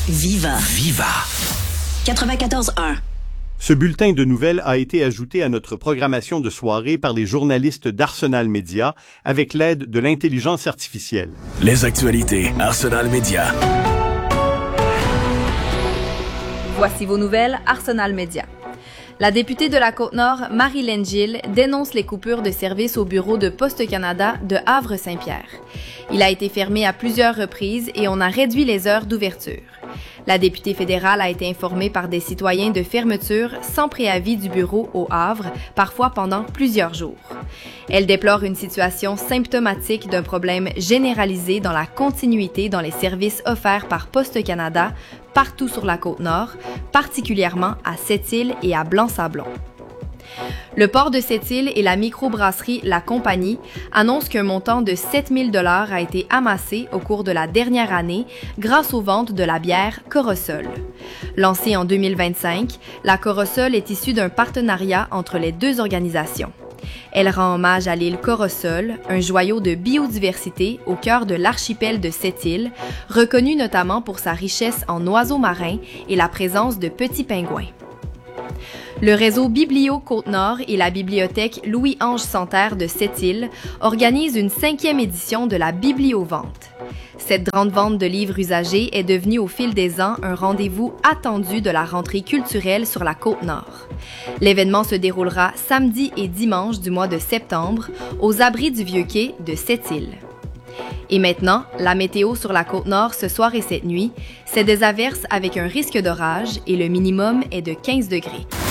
Viva. Viva. 94.1. Ce bulletin de nouvelles a été ajouté à notre programmation de soirée par les journalistes d'Arsenal Média avec l'aide de l'intelligence artificielle. Les actualités Arsenal Média. Voici vos nouvelles Arsenal Média. La députée de la Côte-Nord, Marie-Laine Gilles, dénonce les coupures de service au bureau de Poste Canada de Havre-Saint-Pierre. Il a été fermé à plusieurs reprises et on a réduit les heures d'ouverture. La députée fédérale a été informée par des citoyens de fermeture sans préavis du bureau au Havre, parfois pendant plusieurs jours. Elle déplore une situation symptomatique d'un problème généralisé dans la continuité dans les services offerts par Poste Canada partout sur la Côte-Nord, particulièrement à Sept-Îles et à Blanc-Sablon. Le port de Sept-Îles et la microbrasserie La Compagnie annoncent qu'un montant de 7 000 $ a été amassé au cours de la dernière année grâce aux ventes de la bière Corossol. Lancée en 2025, la Corossol est issue d'un partenariat entre les deux organisations. Elle rend hommage à l'île Corossol, un joyau de biodiversité au cœur de l'archipel de Sept-Îles, reconnu notamment pour sa richesse en oiseaux marins et la présence de petits pingouins. Le réseau Biblio Côte-Nord et la bibliothèque Louis-Ange Santerre de Sept-Îles organisent une 5e édition de la Bibliovente. Cette grande vente de livres usagés est devenue au fil des ans un rendez-vous attendu de la rentrée culturelle sur la Côte-Nord. L'événement se déroulera samedi et dimanche du mois de septembre aux abris du Vieux-Quai de Sept-Îles. Et maintenant, la météo sur la Côte-Nord ce soir et cette nuit, c'est des averses avec un risque d'orage et le minimum est de 15 degrés.